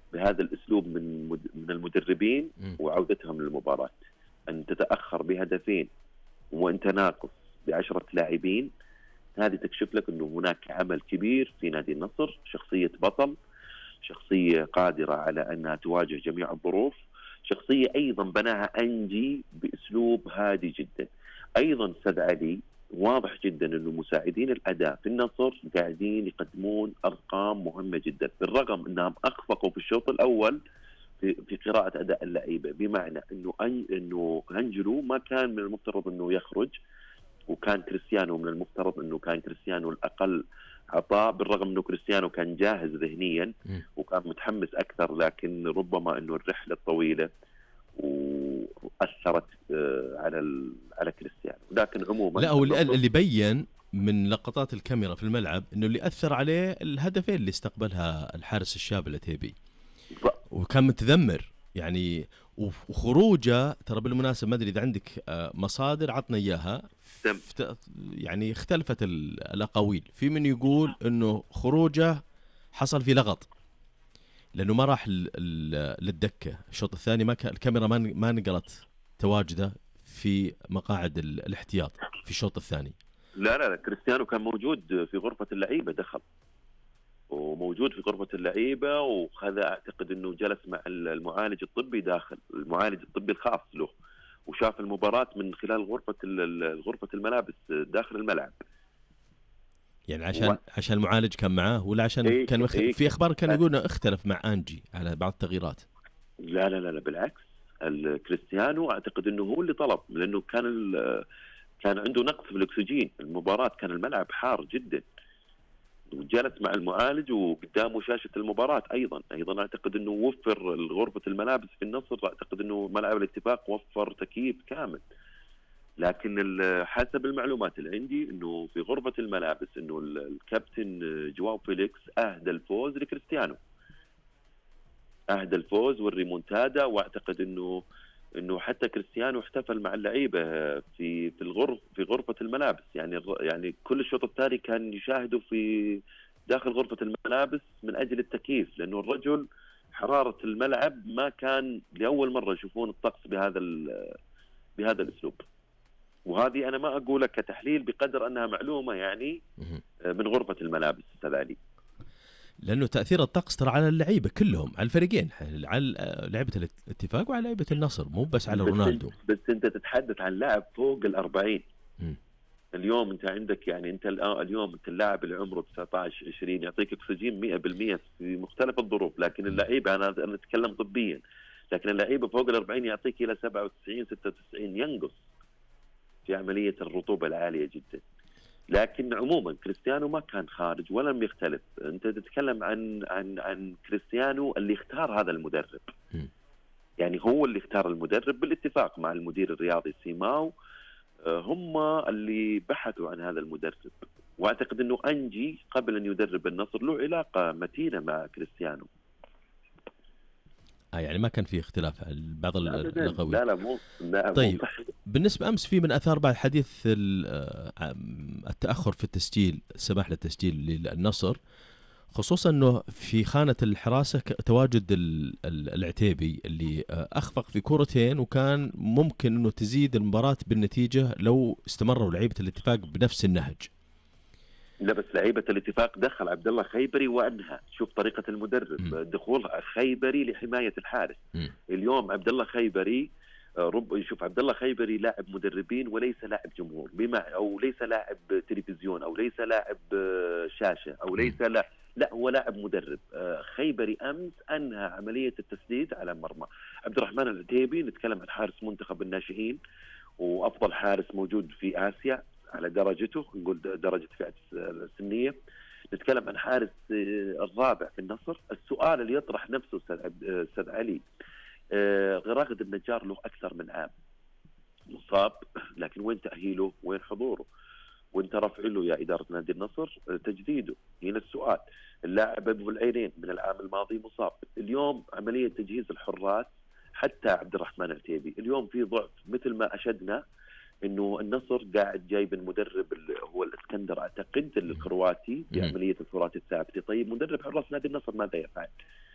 بهذا الأسلوب من المدربين وعودتهم للمباراة. أن تتأخر بهدفين وأنت ناقص ب10 لاعبين، هذه تكشف لك أنه هناك عمل كبير في نادي النصر، شخصية بطل، شخصية قادرة على أنها تواجه جميع الظروف، شخصية أيضا بناها أنجي بأسلوب هادي جدا. أيضا أستاذ علي واضح جدا أنه مساعدين الأداء في النصر قاعدين يقدمون أرقام مهمة جدا، بالرغم أنهم أخفقوا في الشوط الأول في قراءة أداء اللعيبة، بمعنى أنه أنجلو ما كان من المفترض أنه يخرج، وكان كريستيانو من المفترض أنه كان كريستيانو الأقل عطاء، بالرغم أنه كريستيانو كان جاهز ذهنيا وكان متحمس أكثر، لكن ربما أنه الرحلة الطويلة وأثرت على كريستيانو. لكن عموما لا، هو اللي بين من لقطات الكاميرا في الملعب أنه اللي أثر عليه الهدفين اللي استقبلها الحارس الشاب العتيبي، وكان متذمر يعني. وخروجه ترى بالمناسبة ما أدري إذا عندك مصادر عطنا إياها، يعني اختلفت الأقاويل. في من يقول أنه خروجه حصل في لغط لأنه ما راح للدكة الشوط الثاني، ما الكاميرا ما نقلت تواجده في مقاعد الاحتياط في الشوط الثاني. لا كريستيانو كان موجود في غرفة اللعيبة، دخل وموجود في غرفة اللعيبة، وهذا أعتقد أنه جلس مع المعالج الطبي داخل، المعالج الطبي الخاص له، وشاف المباراة من خلال غرفة الملابس داخل الملعب. يعني عشان المعالج كان معاه، ولا عشان كان في أخبار كان يقولون اختلف مع أنجي على بعض التغييرات؟ لا بالعكس، الكريستيانو أعتقد أنه هو اللي طلب، لأنه كان عنده نقص في الأكسجين المباراة، كان الملعب حار جدا، وجلس مع المعالج وقدامه شاشة المباراة. أيضا أعتقد أنه وفر غرفة الملابس في النصر، أعتقد أنه ملعب الاتفاق وفر تكييف كامل. لكن حسب المعلومات اللي عندي أنه في غرفة الملابس أنه الكابتن جواو فيليكس أهدى الفوز لكريستيانو، أهدى الفوز والريمونتادا، وأعتقد أنه حتى كريستيانو احتفل مع اللعيبة في غرفة الملابس. يعني كل الشوط الثاني كان يشاهدوا في داخل غرفة الملابس من أجل التكييف، لأنه الرجل حرارة الملعب ما كان لأول مرة يشوفون الطقس بهذا الأسلوب. وهذه أنا ما أقولها كتحليل بقدر أنها معلومة يعني من غرفة الملابس استاذ، لأنه تأثير الطقس ترى على اللعيبة كلهم، على الفريقين، على لعيبة الاتفاق وعلى لعيبة النصر، مو بس على رونالدو. بس أنت تتحدث عن لاعب فوق 40. اليوم أنت عندك يعني أنت اليوم أنت اللاعب اللي عمره 19-20 يعطيك أكسجين 100% في مختلف الظروف، لكن اللعيبة أنا أتكلم طبيا، لكن اللعيبة فوق 40 يعطيك إلى 97-96 ينقص في عملية الرطوبة العالية جدا. لكن عموما كريستيانو ما كان خارج ولم يختلف. انت تتكلم عن كريستيانو اللي اختار هذا المدرب، يعني هو اللي اختار المدرب بالاتفاق مع المدير الرياضي سيماو، هم اللي بحثوا عن هذا المدرب. واعتقد انه انجي قبل ان يدرب النصر له علاقة متينة مع كريستيانو. يعني ما كان في اختلاف على بعض الأقاويل. لا طيب بالنسبة أمس في من أثار بعد حديث التأخر في التسجيل، السماح للتسجيل للنصر، خصوصا أنه في خانة الحراسة تواجد العتيبي اللي أخفق في كورتين، وكان ممكن أنه تزيد المباراة بالنتيجة لو استمروا لعيبة الاتفاق بنفس النهج. لا بس لعيبة الاتفاق دخل عبد الله خيبري وأنهى. شوف طريقة المدرب، دخول خيبري لحماية الحارس. اليوم عبد الله خيبري شوف عبد الله خيبري لاعب مدربين وليس لاعب جمهور، أو ليس لاعب تلفزيون، أو ليس لاعب شاشة، أو ليس لا هو لاعب مدرب. خيبري أمس أنهى عملية التسديد على مرمى عبد الرحمن العتيبي. نتكلم عن حارس منتخب الناشئين وأفضل حارس موجود في آسيا على درجته، نقول درجة فئة السنية. نتكلم عن حارس الرابع في النصر. السؤال اللي يطرح نفسه أستاذ علي، غراغد النجار له أكثر من عام مصاب، لكن وين تأهيله؟ وين حضوره؟ وانت رفع له يا إدارة نادي النصر تجديده؟ هنا السؤال. اللاعب أبو العينين من العام الماضي مصاب. اليوم عملية تجهيز الحراس حتى عبد الرحمن العتيبي اليوم في ضعف، مثل ما أشدنا انه النصر قاعد جايب المدرب اللي هو الاسكندر اعتقد الكرواتي بعمليه الكرات الثابته. طيب مدرب حراس نادي النصر ماذا يفعل؟